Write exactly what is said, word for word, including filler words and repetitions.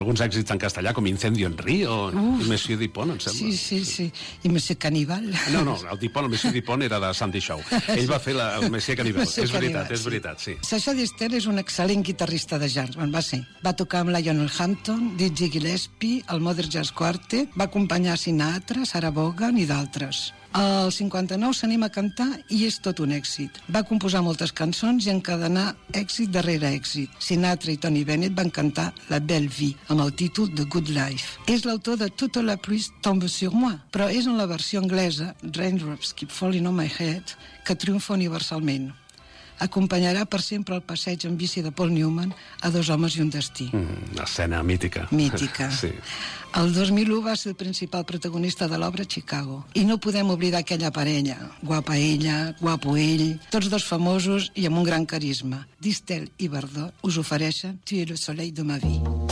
alguns èxits en castellà, com Incendio en Río, i Monsieur Dupont, em sembla. Sí, sí, sí. I Monsieur Cannibal. No, no, el Dupont, el Monsieur Dupont era de Sandy Shaw. Ell va fer la, el Monsieur Cannibal. Monsieur és veritat, Cannibal, és veritat, sí. Sacha Distel és un excel·lent guitarrista de jazz, en va ser. Va tocar amb Lionel Hampton, Dizzy Gillespie, el Modern Jazz Quartet, va acompanyar Sinatra, Sarah Vaughan i d'altres. Al cinquanta-nou s'anima a cantar i és tot un èxit. Va composar moltes cançons i encadenar èxit darrere èxit. Sinatra i Tony Bennett van cantar La Belle Vie, amb el títol de Good Life. És l'autor de Toute la pluie tombe sur moi, però és en la versió anglesa, Raindrops Keep Falling on My Head, que triomfa universalment. Acompanyarà per sempre el passeig en bici de Paul Newman a Dos homes i un destí. Mm, escena mítica. Mítica. Sí. El dos mil u va ser el principal protagonista de l'obra Chicago. I no podem oblidar aquella parella. Guapa ella, guapo ell, tots dos famosos i amb un gran carisma. Distel i Bardot us ofereixen Tu es le soleil de ma vie.